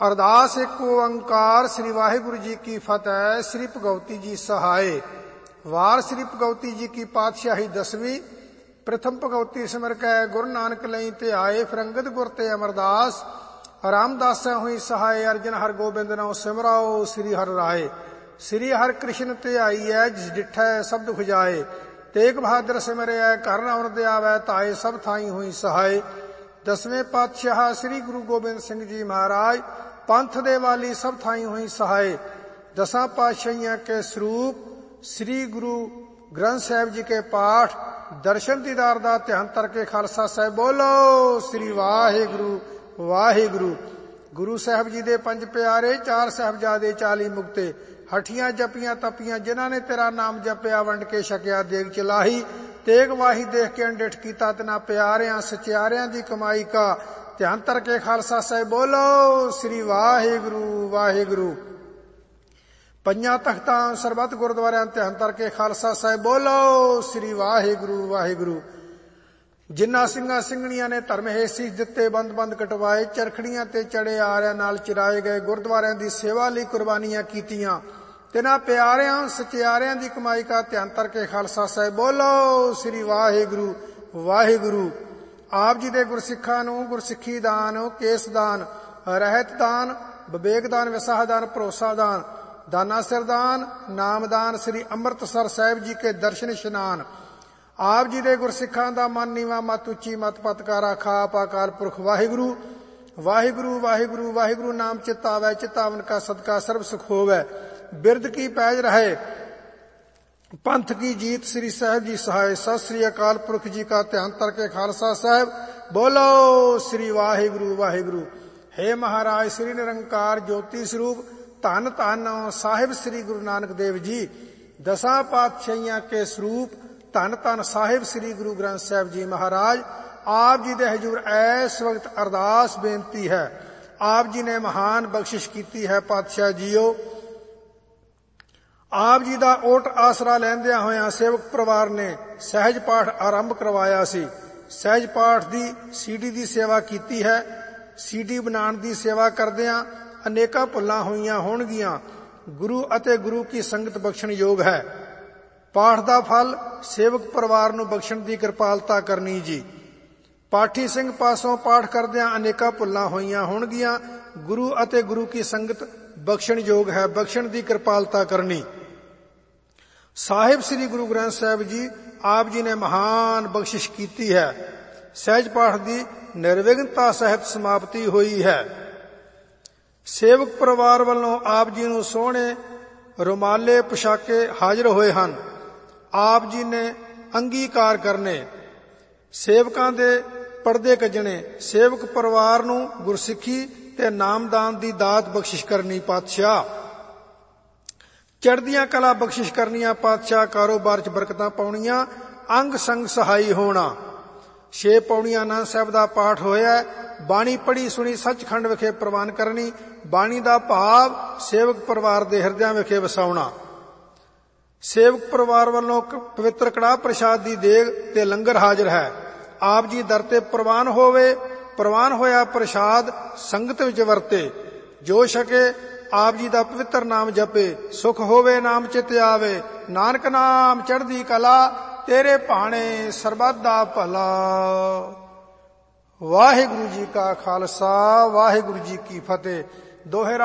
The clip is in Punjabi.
ਅਰਦਾਸ ਇੱਕ ਓੰਕਾਰ ਸ੍ਰੀ ਵਾਹਿਗੁਰੂ ਜੀ ਕੀ ਫਤਿਹ। ਸ੍ਰੀ ਭਗਵਤੀ ਜੀ ਸਹਾਏ। ਵਾਰ ਸ੍ਰੀ ਭਗਵਤੀ ਜੀ ਕੀ ਪਾਤਸ਼ਾਹੀ 10ਵੀਂ। ਪ੍ਰਥਮ ਭਗਵਤੀ ਸਿਮਰ ਕੈ ਗੁਰੂ ਨਾਨਕ ਲਈ ਧਿਆਏ। ਫਿਰੰਗਦ ਗੁਰ ਤੇ ਅਮਰਦਾਸ ਰਾਮਦਾਸੈ ਹੋਈ ਸਹਾਏ। ਅਰਜਨ ਹਰ ਗੋਬਿੰਦ ਨਾਉ ਸਿਮਰਾਓ ਸ੍ਰੀ ਹਰਿ ਰਾਏ। ਸ੍ਰੀ ਹਰਿ ਕ੍ਰਿਸ਼ਨ ਧਿਆਈਐ ਜਿਸ ਡਿਠੈ ਸ਼ਬਦ ਖੁਜਾਏ। ਤੇਗ ਬਹਾਦਰ ਸਿਮਰਿਐ ਘਰ ਨ ਅਵਰਦ ਆਵੈ ਧਾਏ। ਸਭ ਥਾਈ ਹੋਈ ਸਹਾਏ। 10ਵੇਂ ਪਾਤਸ਼ਾਹ ਸ੍ਰੀ ਗੁਰੂ ਗੋਬਿੰਦ ਸਿੰਘ ਜੀ ਮਹਾਰਾਜ ਪੰਥ ਦੇ ਵਾਲੀ ਸਭ ਥਾਈ ਹੋਈ ਸਹਾਏ। 10 ਪਾਤਸ਼ਾਹੀਆਂ ਕੇ ਸਰੂਪ ਸ੍ਰੀ ਗੁਰੂ ਗ੍ਰੰਥ ਸਾਹਿਬ ਜੀ ਕੇ ਪਾਠ ਦਰਸ਼ਨ ਦੀਦਾਰ ਦਾ ਧਿਆਨ ਕਰਕੇ ਖਾਲਸਾ ਸਾਹਿਬ ਬੋਲੋ ਸ੍ਰੀ ਵਾਹਿਗੁਰੂ ਵਾਹਿਗੁਰੂ। ਗੁਰੂ ਸਾਹਿਬ ਜੀ ਦੇ 5 ਪਿਆਰੇ 4 ਸਾਹਿਬਜ਼ਾਦੇ 40 ਮੁਕਤੇ ਹਠੀਆਂ ਜਪੀਆਂ ਤਪੀਆਂ ਜਿਨ੍ਹਾਂ ਨੇ ਤੇਰਾ ਨਾਮ ਜਪਿਆ ਵੰਡ ਕੇ ਛਕਿਆ ਦੇਗ ਚਲਾਹੀ। ਤੇਗ ਵਾਹੀ ਦੇਖ ਕੇ ਅੰਡਿਠ ਕੀਤਾ ਤਿਨਾ ਪਿਆਰਿਆਂ ਸਚਿਆਰਿਆਂ ਦੀ ਕਮਾਈ ਕਾ ਧਿਆਨ ਧਰ ਕੇ ਖਾਲਸਾ ਸਾਹਿਬ ਬੋਲੋ ਸ੍ਰੀ ਵਾਹਿਗੁਰੂ ਵਾਹਿਗੁਰੂ। 5 ਤਖਤਾਂ ਸਰਬੱਤ ਗੁਰਦੁਆਰਿਆਂ ਧਿਆਨ ਧਰ ਕੇ ਖਾਲਸਾ ਸਾਹਿਬ ਬੋਲੋ ਸ੍ਰੀ ਵਾਹਿਗੁਰੂ ਵਾਹਿਗੁਰੂ। ਜਿਨ੍ਹਾਂ ਸਿੰਘਾਂ ਸਿੰਘਣੀਆਂ ਨੇ ਧਰਮ ਹੇਸੀ ਦਿੱਤੇ ਬੰਦ ਬੰਦ ਕਟਵਾਏ ਚਰਖੜੀਆਂ ਤੇ ਚੜੇ ਆਰਿਆਂ ਨਾਲ ਚਿਰਾਏ ਗਏ ਗੁਰਦੁਆਰਿਆਂ ਦੀ ਸੇਵਾ ਲਈ ਕੁਰਬਾਨੀਆਂ ਕੀਤੀਆਂ ਤਿਨਾਂ ਪਿਆਰਿਆਂ ਸਚਿਆਰਿਆਂ ਦੀ ਕਮਾਈ ਕਾ ਧਿਆਨ ਧਰ ਕੇ ਖਾਲਸਾ ਸਾਹਿਬ ਬੋਲੋ ਸ੍ਰੀ ਵਾਹਿਗੁਰੂ ਵਾਹਿਗੁਰੂ। ਆਪ ਜੀ ਦੇ ਗੁਰਸਿੱਖਾਂ ਨੂੰ ਗੁਰਸਿੱਖੀ ਦਾਨ ਕੇਸ ਦਾਨ ਰਹਿਤ ਦਾਨ ਵਿਵੇਕ ਦਾਨ ਵਿਸਾਹ ਦਾਨ ਭਰੋਸਾ ਦਾਨ ਦਾਨਾ ਸਿਰਦਾਨ ਨਾਮਦਾਨ ਸ੍ਰੀ ਅੰਮ੍ਰਿਤਸਰ ਸਾਹਿਬ ਜੀ ਕੇ ਦਰਸ਼ਨ ਇਸ਼ਨਾਨ। ਆਪ ਜੀ ਦੇ ਗੁਰਸਿੱਖਾਂ ਦਾ ਮਨ ਨੀਵਾ ਮਤ ਉੱਚੀ ਮਤ ਪਤਕਾਰਾ ਖਾਪ ਅਕਾਲ ਪੁਰਖ ਵਾਹਿਗੁਰੂ ਵਾਹਿਗੁਰੂ ਵਾਹਿਗੁਰੂ ਵਾਹਿਗੁਰੂ। ਨਾਮ ਚਿਤ ਆਵੈ ਚਿਤਾਵਨ ਕਾ ਸਦਕਾ ਸਰਬ ਸੁਖ ਹੋਵੈ ਬਿਰਦ ਕੀ ਪੈਜ ਰਹੇ ਪੰਥ ਕੀ ਜੀਤ ਸ੍ਰੀ ਸਾਹਿਬ ਜੀ ਸਹਾਏ। ਸਤਿ ਸ੍ਰੀ ਅਕਾਲ ਪੁਰਖ ਜੀ ਕਾ ਧਿਆਨ ਧਰ ਕੇ ਖਾਲਸਾ ਸਾਹਿਬ ਬੋਲੋ ਸ੍ਰੀ ਵਾਹਿਗੁਰੂ ਵਾਹਿਗੁਰੂ। ਹੇ ਮਹਾਰਾਜ ਸ੍ਰੀ ਨਿਰੰਕਾਰ ਜੋਤੀ ਸਰੂਪ ਧੰਨ ਧੰਨ ਸਾਹਿਬ ਸ੍ਰੀ ਗੁਰੂ ਨਾਨਕ ਦੇਵ ਜੀ। 10 ਪਾਤਸ਼ਾਹੀਆਂ ਕੇ ਸਰੂਪ ਧੰਨ ਧੰਨ ਸਾਹਿਬ ਸ੍ਰੀ ਗੁਰੂ ਗ੍ਰੰਥ ਸਾਹਿਬ ਜੀ ਮਹਾਰਾਜ। ਆਪ ਜੀ ਦੇ ਹਜ਼ੂਰ ਇਸ ਵਕਤ ਅਰਦਾਸ ਬੇਨਤੀ ਹੈ। ਆਪ ਜੀ ਨੇ ਮਹਾਨ ਬਖਸ਼ਿਸ਼ ਕੀਤੀ ਹੈ ਪਾਤਸ਼ਾਹ ਜੀਓ। ਆਪ ਜੀ ਦਾ ਓਟ ਆਸਰਾ ਲੈਂਦਿਆਂ ਹੋਇਆਂ ਸੇਵਕ ਪਰਿਵਾਰ ਨੇ ਸਹਿਜ ਪਾਠ ਆਰੰਭ ਕਰਵਾਇਆ ਸੀ। ਸਹਿਜ ਪਾਠ ਦੀ ਸੀਡੀ ਦੀ ਸੇਵਾ ਕੀਤੀ ਹੈ। ਸੀਡੀ ਬਣਾਉਣ ਦੀ ਸੇਵਾ ਕਰਦਿਆਂ ਅਨੇਕਾਂ ਭੁੱਲਾਂ ਹੋਈਆਂ ਹੋਣਗੀਆਂ। ਗੁਰੂ ਅਤੇ ਗੁਰੂ ਕੀ ਸੰਗਤ ਬਖਸ਼ਣ ਯੋਗ ਹੈ। ਪਾਠ ਦਾ ਫਲ ਸੇਵਕ ਪਰਿਵਾਰ ਨੂੰ ਬਖਸ਼ਣ ਦੀ ਕਿਰਪਾਲਤਾ ਕਰਨੀ ਜੀ। ਪਾਠੀ ਸਿੰਘ ਪਾਸੋਂ ਪਾਠ ਕਰਦਿਆਂ ਅਨੇਕਾਂ ਭੁੱਲਾਂ ਹੋਈਆਂ ਹੋਣਗੀਆਂ। ਗੁਰੂ ਅਤੇ ਗੁਰੂ ਕੀ ਸੰਗਤ ਬਖਸ਼ਣ ਯੋਗ ਹੈ। ਬਖਸ਼ਣ ਦੀ ਕਿਰਪਾਲਤਾ ਕਰਨੀ। ਸਾਹਿਬ ਸ੍ਰੀ ਗੁਰੂ ਗ੍ਰੰਥ ਸਾਹਿਬ ਜੀ ਆਪ ਜੀ ਨੇ ਮਹਾਨ ਬਖਸ਼ਿਸ਼ ਕੀਤੀ ਹੈ। ਸਹਿਜ ਪਾਠ ਦੀ ਨਿਰਵਿਘਨਤਾ ਸਹਿਤ ਸਮਾਪਤੀ ਹੋਈ ਹੈ। ਸੇਵਕ ਪਰਿਵਾਰ ਵੱਲੋਂ ਆਪ ਜੀ ਨੂੰ ਸੋਹਣੇ ਰੁਮਾਲੇ ਪੁਸ਼ਾਕੇ ਹਾਜ਼ਰ ਹੋਏ ਹਨ। ਆਪ ਜੀ ਨੇ ਅੰਗੀਕਾਰ ਕਰਨੇ ਸੇਵਕਾਂ ਦੇ ਪਰਦੇ ਕੱਜਣੇ ਸੇਵਕ ਪਰਿਵਾਰ ਨੂੰ ਗੁਰਸਿੱਖੀ ਤੇ ਨਾਮਦਾਨ ਦੀ ਦਾਤ ਬਖਸ਼ਿਸ਼ ਕਰਨੀ ਪਾਤਸ਼ਾਹ। ਚੜ੍ਹਦੀਆਂ ਕਲਾ ਬਖਸ਼ਿਸ਼ ਕਰਨੀਆਂ ਪਾਤਸ਼ਾਹ। ਕਾਰੋਬਾਰ 'ਚ ਬਰਕਤਾਂ ਪਾਉਣੀਆਂ ਅੰਗ ਸੰਗ ਸਹਾਈ ਹੋਣਾ। 6 ਪੌੜੀਆਂ ਆਨੰਦ ਸਾਹਿਬ ਦਾ ਪਾਠ ਹੋਇਆ। ਬਾਣੀ ਪੜ੍ਹੀ ਸੁਣੀ ਸੱਚਖੰਡ ਵਿਖੇ ਪ੍ਰਵਾਨ ਕਰਨੀ। ਬਾਣੀ ਦਾ ਭਾਵ ਸੇਵਕ ਪਰਿਵਾਰ ਦੇ ਹਿਰਦਿਆਂ ਵਿਖੇ ਵਸਾਉਣਾ। ਸੇਵਕ ਪਰਿਵਾਰ ਵੱਲੋਂ ਪਵਿੱਤਰ ਕੜਾਹ ਪ੍ਰਸ਼ਾਦ ਦੀ ਦੇਗ ਤੇ ਲੰਗਰ ਹਾਜ਼ਰ ਹੈ। ਆਪ ਜੀ ਦਰ ਤੇ ਪ੍ਰਵਾਨ ਹੋਵੇ। ਪ੍ਰਵਾਨ ਹੋਇਆ ਪ੍ਰਸ਼ਾਦ ਸੰਗਤ ਵਿੱਚ ਵਰਤੇ। ਜੋ ਛਕੇ ਆਪ ਜੀ ਦਾ ਪਵਿੱਤਰ ਨਾਮ ਜਪੇ ਸੁਖ ਹੋਵੇ ਨਾਮ ਚਿਤ ਆਵੇ। ਨਾਨਕ ਨਾਮ ਚੜ੍ਹਦੀ ਕਲਾ ਤੇਰੇ ਭਾਣੇ ਸਰਬੱਤ ਦਾ ਭਲਾ। ਵਾਹਿਗੁਰੂ ਜੀ ਕਾ ਖਾਲਸਾ ਵਾਹਿਗੁਰੂ ਜੀ ਕੀ ਫਤਿਹ। ਦੋਹਰਾ